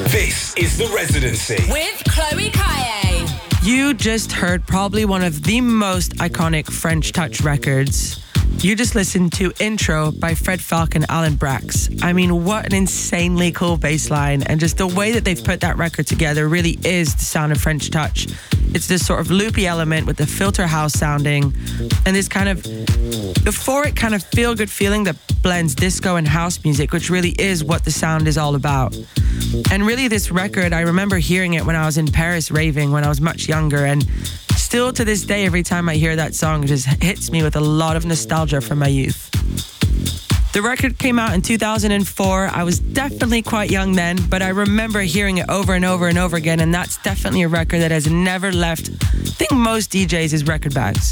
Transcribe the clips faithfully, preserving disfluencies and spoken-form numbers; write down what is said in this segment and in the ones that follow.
This is The Residency with Chloe Kaye. You just heard probably one of the most iconic French touch records. You just listened to Intro by Fred Falke and Alan Braxe. I mean, what an insanely cool bass line, and just the way that they've put that record together really is the sound of French touch. It's this sort of loopy element with the filter house sounding and this kind of euphoric kind of feel-good feeling that blends disco and house music, which really is what the sound is all about. And really this record, I remember hearing it when I was in Paris raving when I was much younger, and still to this day, every time I hear that song, it just hits me with a lot of nostalgia from my youth. The record came out in two thousand four. I was definitely quite young then, but I remember hearing it over and over and over again, and that's definitely a record that has never left, I think, most D Js' record bags.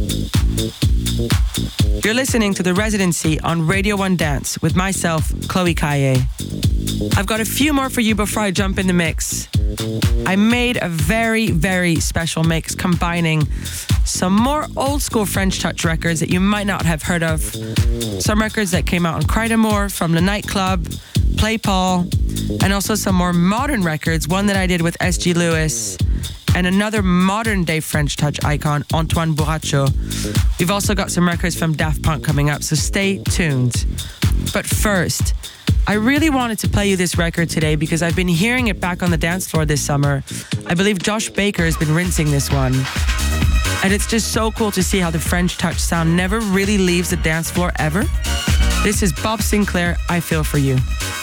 You're listening to The Residency on Radio one Dance with myself, Chloe Kaye. I've got a few more for you before I jump in the mix. I made a very, very special mix combining some more old school French touch records that you might not have heard of. Some records that came out on Crydermore, From the Nightclub, Play Paul, and also some more modern records, one that I did with S G Lewis, and another modern day French touch icon, Antoine Bourracho. We've also got some records from Daft Punk coming up, so stay tuned. But first, I really wanted to play you this record today because I've been hearing it back on the dance floor this summer. I believe Josh Baker has been rinsing this one. And it's just so cool to see how the French touch sound never really leaves the dance floor ever. This is Bob Sinclair, I Feel For You.